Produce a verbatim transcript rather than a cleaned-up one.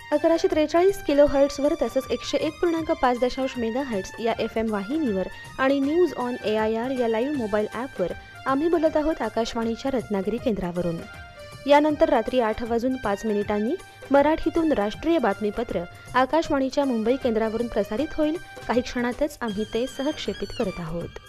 अकराशे त्रेचाळीस किलो हर्ट्सवर तसंच एकशे एक पूर्णांक पाच दशांश मेगा हर्ट्स या एफ एम वाहिनीवर आणि news on A I R या लाईव्ह मोबाईल ॲपवर आम्ही बोलत आहोत आकाशवाणीच्या रत्नागिरी केंद्रावरून. यानंतर रात्री आठ वाजून पाच मिनिटांनी मराठीतून राष्ट्रीय बातमीपत्र आकाशवाणीच्या मुंबई केंद्रावरून प्रसारित होईल. काही क्षणातच आम्ही ते सहक्षेपित करत आहोत.